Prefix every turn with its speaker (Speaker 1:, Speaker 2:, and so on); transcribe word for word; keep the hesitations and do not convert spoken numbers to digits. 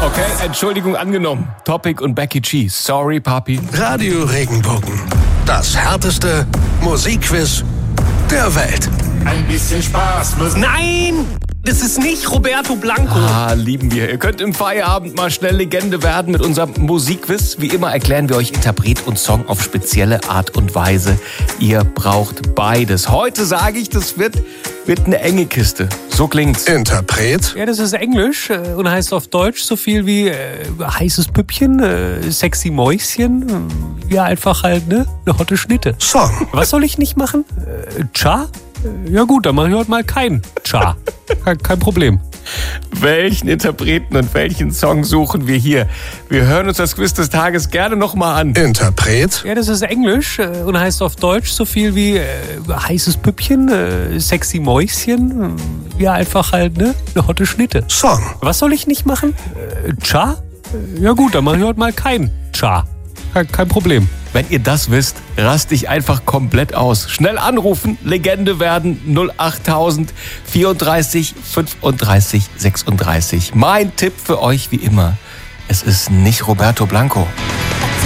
Speaker 1: Okay, Entschuldigung angenommen. Topic und Becky G. Sorry, Papi.
Speaker 2: Radio Regenbogen. Das härteste Musikquiz der Welt.
Speaker 3: Ein bisschen Spaß muss...
Speaker 4: Nein! Das ist nicht Roberto Blanco.
Speaker 1: Ah, lieben wir. Ihr könnt im Feierabend mal schnell Legende werden mit unserem Musikquiz. Wie immer erklären wir euch Interpret und Song auf spezielle Art und Weise. Ihr braucht beides. Heute sage ich, das wird, wird eine enge Kiste. So klingt's.
Speaker 2: Interpret.
Speaker 4: Ja, das ist Englisch äh, und heißt auf Deutsch so viel wie äh, heißes Püppchen, äh, sexy Mäuschen. Äh, ja, einfach halt, ne? Eine hotte Schnitte.
Speaker 2: Song.
Speaker 4: Was soll ich nicht machen? Äh, Cha? Äh, ja gut, dann mache ich heute mal kein Cha. Kein, kein Problem.
Speaker 1: Welchen Interpreten und welchen Song suchen wir hier? Wir hören uns das Quiz des Tages gerne nochmal an.
Speaker 2: Interpret.
Speaker 4: Ja, das ist Englisch äh, und heißt auf Deutsch so viel wie äh, heißes Püppchen, äh, sexy Mäuschen. Äh, ja, einfach halt, ne? Eine hotte Schnitte.
Speaker 2: Song.
Speaker 4: Was soll ich nicht machen? Äh, Cha? Äh, ja gut, dann mache ich heute mal kein Cha. Kein, kein Problem.
Speaker 1: Wenn ihr das wisst, rast dich einfach komplett aus. Schnell anrufen, Legende werden null achttausend vierunddreißig fünfunddreißig sechsunddreißig. Mein Tipp für euch wie immer, es ist nicht Roberto Blanco.